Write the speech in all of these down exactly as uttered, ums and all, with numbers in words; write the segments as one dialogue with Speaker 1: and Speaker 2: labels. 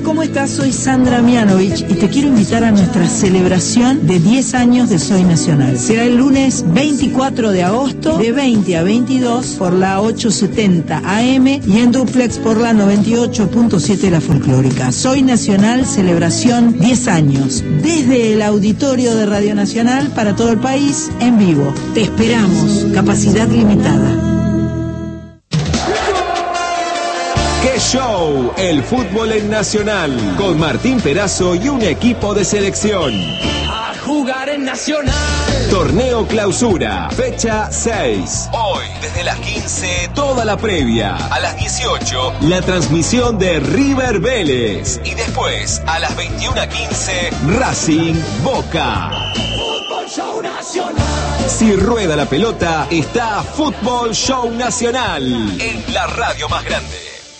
Speaker 1: ¿cómo estás? Soy Sandra Mianovich y te quiero invitar a nuestra celebración de diez años de Soy Nacional. Será el lunes veinticuatro de agosto de veinte a veintidós por la ochocientos setenta A M y en duplex por la noventa y ocho punto siete La Folclórica. Soy Nacional, celebración diez años. Desde el auditorio de Radio Nacional para todo el país, en vivo. Te esperamos. Capacidad limitada.
Speaker 2: ¡Qué show! El fútbol en Nacional, con Martín Perazo y un equipo de selección.
Speaker 3: A jugar en Nacional.
Speaker 2: Torneo Clausura, fecha seis. Hoy, desde las quince, toda la previa. A las dieciocho, la transmisión de River Vélez. Y después, a las veintiuna quince, Racing Boca.
Speaker 3: Fútbol Show Nacional.
Speaker 2: Si rueda la pelota, está Fútbol Show Nacional en la radio más grande.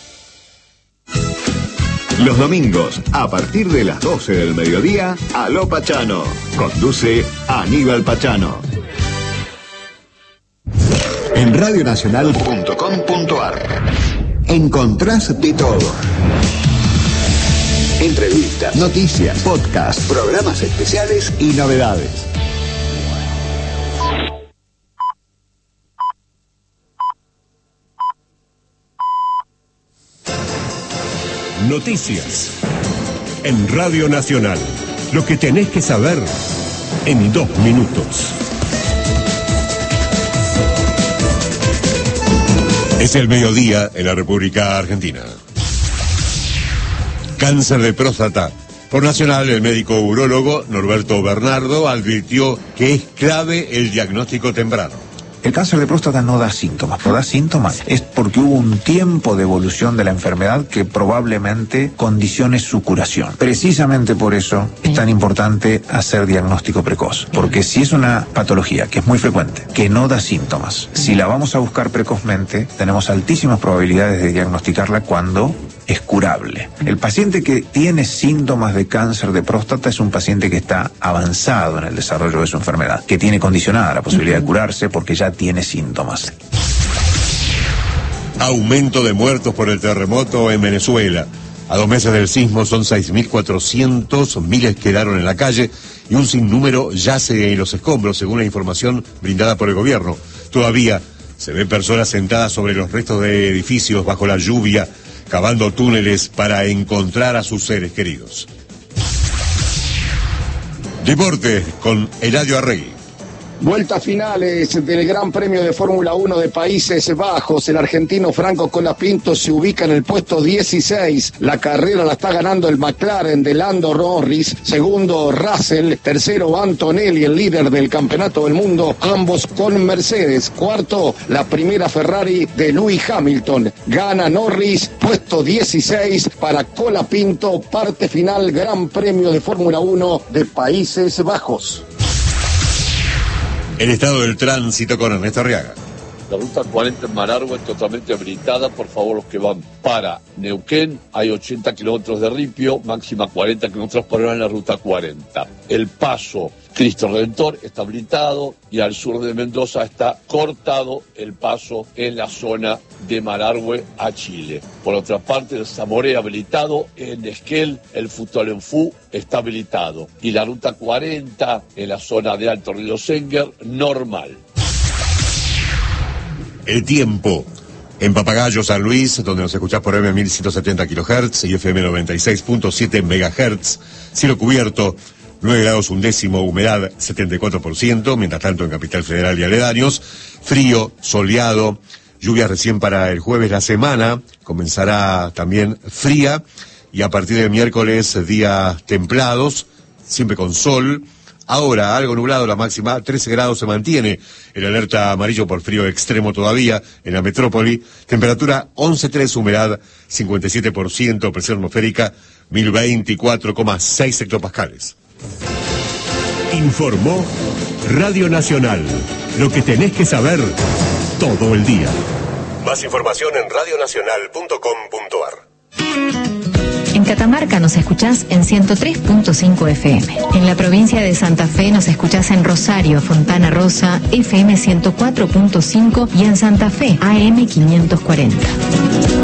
Speaker 4: Los domingos, a partir de las doce del mediodía, Aló Pachano. Conduce Aníbal Pachano. En radionacional punto com punto ar encontrás de todo. Entrevistas, noticias, podcasts, programas especiales y novedades.
Speaker 5: Noticias en Radio Nacional. Lo que tenés que saber en dos minutos. Es el mediodía en la República Argentina. Cáncer de próstata. Por Nacional, el médico urólogo Norberto Bernardo advirtió que es clave el diagnóstico temprano.
Speaker 6: El cáncer de próstata no da síntomas, no da síntomas es porque hubo un tiempo de evolución de la enfermedad que probablemente condicione su curación. Precisamente por eso es tan importante hacer diagnóstico precoz, porque si es una patología que es muy frecuente, que no da síntomas, si la vamos a buscar precozmente, tenemos altísimas probabilidades de diagnosticarla cuando es curable. El paciente que tiene síntomas de cáncer de próstata es un paciente que está avanzado en el desarrollo de su enfermedad, que tiene condicionada la posibilidad de curarse porque ya tiene síntomas.
Speaker 5: Aumento de muertos por el terremoto en Venezuela. A dos meses del sismo son seis mil cuatrocientos, miles quedaron en la calle y un sinnúmero yace en los escombros, según la información brindada por el gobierno. Todavía se ven personas sentadas sobre los restos de edificios bajo la lluvia, cavando túneles para encontrar a sus seres queridos. Deporte con Eladio Arregui.
Speaker 7: Vueltas finales del Gran Premio de Fórmula uno de Países Bajos. El argentino Franco Colapinto se ubica en el puesto dieciséis. La carrera la está ganando el McLaren de Lando Norris. Segundo, Russell. Tercero, Antonelli, el líder del campeonato del mundo, ambos con Mercedes. Cuarto, la primera Ferrari de Lewis Hamilton. Gana Norris, puesto dieciséis para Colapinto. Parte final, Gran Premio de Fórmula uno de Países Bajos.
Speaker 5: El estado del tránsito con Ernesto Arriaga.
Speaker 8: La ruta cuarenta en Malargüe es totalmente habilitada. Por favor, los que van para Neuquén, hay ochenta kilómetros de ripio, máxima cuarenta kilómetros por hora en la ruta cuarenta. El paso Cristo Redentor está habilitado y al sur de Mendoza está cortado el paso en la zona de Malargüe a Chile. Por otra parte, el Zamoré habilitado, en Esquel el Futolenfú está habilitado y la ruta cuarenta en la zona de Alto Río Senguer normal.
Speaker 5: El tiempo. En Papagayo, San Luis, donde nos escuchás por M mil ciento setenta kilohertz y F M noventa y seis punto siete megahertz. Cielo cubierto, nueve grados un décimo, humedad setenta y cuatro por ciento. Mientras tanto, en Capital Federal y aledaños, frío, soleado, lluvia recién para el jueves. La semana comenzará también fría y a partir del miércoles días templados, siempre con sol. Ahora, algo nublado, la máxima, trece grados se mantiene. El alerta amarillo por frío extremo todavía en la metrópoli. Temperatura once punto tres, humedad cincuenta y siete por ciento, presión atmosférica mil veinticuatro coma seis hectopascales.
Speaker 9: Informó Radio Nacional. Lo que tenés que saber todo el día.
Speaker 5: Más información en radionacional punto com punto ar.
Speaker 10: En Catamarca nos escuchás en ciento tres punto cinco F M. En la provincia de Santa Fe nos escuchás en Rosario, Fontana Rosa, F M ciento cuatro punto cinco y en Santa Fe, A M quinientos cuarenta.